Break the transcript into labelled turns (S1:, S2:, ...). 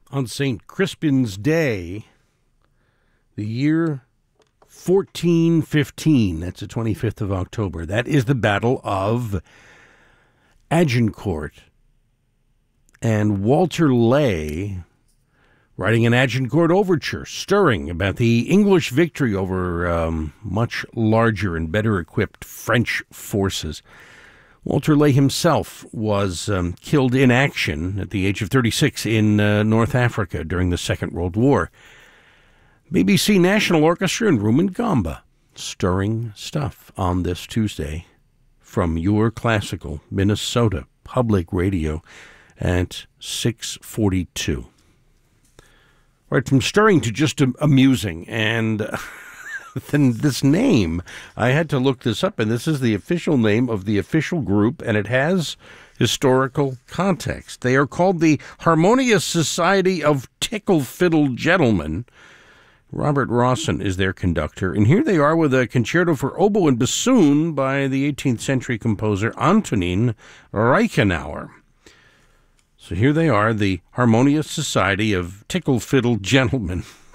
S1: On St. Crispin's Day, the year 1415, that's the 25th of October, that is the Battle of Agincourt. And Walter Ley, writing an Agincourt overture, stirring about the English victory over much larger and better equipped French forces. Walter Ley himself was killed in action at the age of 36 in North Africa during the Second World War. BBC National Orchestra and Rumangamba, stirring stuff on this Tuesday from your classical Minnesota Public Radio at 6:42. Right, from stirring to just amusing, and then this name, I had to look this up, and this is the official name of the official group, and it has historical context. They are called the Harmonious Society of Tickle Fiddle Gentlemen. Robert Rawson is their conductor, and here they are with a concerto for oboe and bassoon by the 18th century composer Antonin Reichenauer. So here they are, the Harmonious Society of Tickle Fiddle Gentlemen.